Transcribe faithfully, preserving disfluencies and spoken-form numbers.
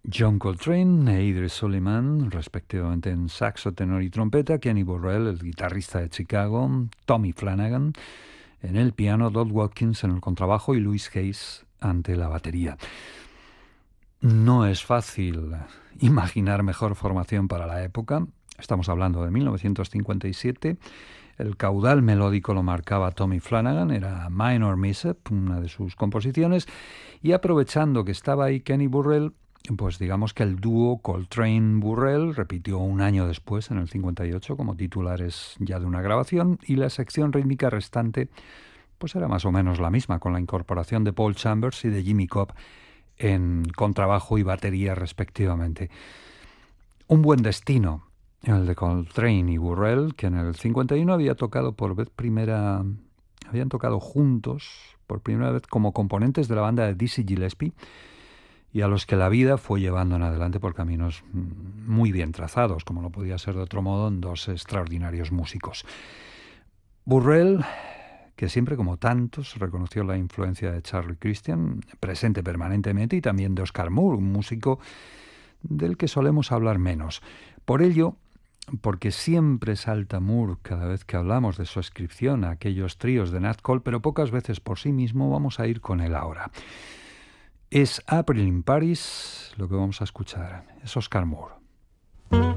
John Coltrane e Idris Sullivan, respectivamente en saxo, tenor y trompeta, Kenny Burrell, el guitarrista de Chicago, Tommy Flanagan en el piano, Dot Watkins en el contrabajo y Louis Hayes ante la batería. No es fácil imaginar mejor formación para la época. Estamos hablando de mil novecientos cincuenta y siete. El caudal melódico lo marcaba Tommy Flanagan, era Minor Mishap, una de sus composiciones, y aprovechando que estaba ahí Kenny Burrell, pues digamos que el dúo Coltrane-Burrell repitió un año después, en el cincuenta y ocho, como titulares ya de una grabación, y la sección rítmica restante pues era más o menos la misma, con la incorporación de Paul Chambers y de Jimmy Cobb en contrabajo y batería respectivamente. Un buen destino, el de Coltrane y Burrell, que en el cincuenta y uno había tocado por vez primera, habían tocado juntos por primera vez como componentes de la banda de Dizzy Gillespie, y a los que la vida fue llevando en adelante por caminos muy bien trazados, como no podía ser de otro modo, en dos extraordinarios músicos. Burrell, que siempre como tantos reconoció la influencia de Charlie Christian, presente permanentemente, y también de Oscar Moore, un músico del que solemos hablar menos. Por ello, porque siempre salta Moore cada vez que hablamos de su ascripción a aquellos tríos de Nat Cole, pero pocas veces por sí mismo, vamos a ir con él ahora. Es April in Paris lo que vamos a escuchar, es Oscar Moore.